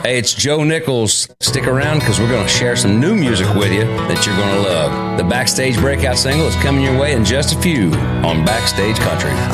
Hey, it's Joe Nichols. Stick around because we're going to share some new music with you that you're going to love. The Backstage Breakout single is coming your way in just a few on Backstage Country.